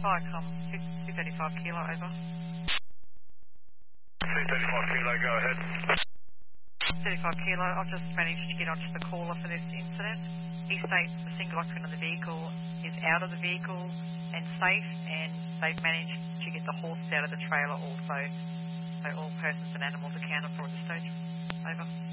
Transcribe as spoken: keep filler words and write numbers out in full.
Viacom, two thirty-five kilo, over. two thirty-five kilo, go ahead. thirty-five kilo, I've just managed to get onto the caller for this incident. He states the single occupant of the vehicle is out of the vehicle and safe, and they've managed to get the horse out of the trailer also. So all persons and animals accounted for at this stage. Over.